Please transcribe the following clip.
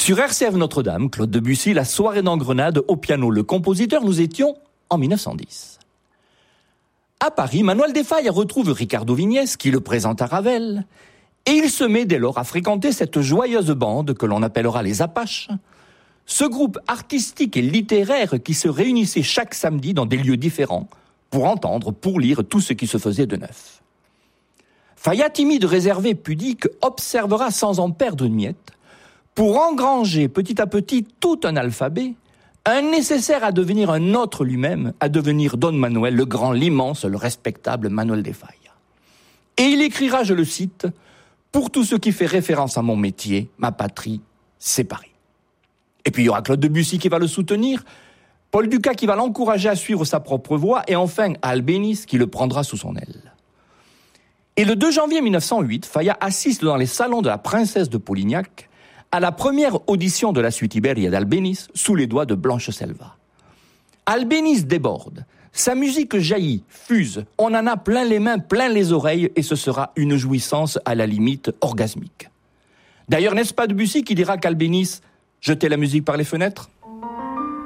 Sur RCF Notre-Dame, Claude Debussy, la soirée d'Engrenade au piano. Le compositeur, nous étions en 1910. À Paris, Manuel de Falla retrouve Ricardo Vignès, qui le présente à Ravel, et il se met dès lors à fréquenter cette joyeuse bande que l'on appellera les Apaches, ce groupe artistique et littéraire qui se réunissait chaque samedi dans des lieux différents pour entendre, pour lire tout ce qui se faisait de neuf. Falla, timide, réservé, pudique, observera sans en perdre une miette, pour engranger petit à petit tout un alphabet, un nécessaire à devenir un autre lui-même, à devenir Don Manuel, le grand, l'immense, le respectable Manuel de Falla. Et il écrira, je le cite, « Pour tout ce qui fait référence à mon métier, ma patrie, c'est Paris ». Et puis il y aura Claude Debussy qui va le soutenir, Paul Dukas qui va l'encourager à suivre sa propre voie, et enfin Albéniz qui le prendra sous son aile. Et le 2 janvier 1908, Falla assiste dans les salons de la princesse de Polignac à la première audition de la suite Iberia d'Albéniz sous les doigts de Blanche Selva. Albéniz déborde, sa musique jaillit, fuse, on en a plein les mains, plein les oreilles, et ce sera une jouissance à la limite orgasmique. D'ailleurs, n'est-ce pas Debussy qui dira qu'Albéniz jetait la musique par les fenêtres ?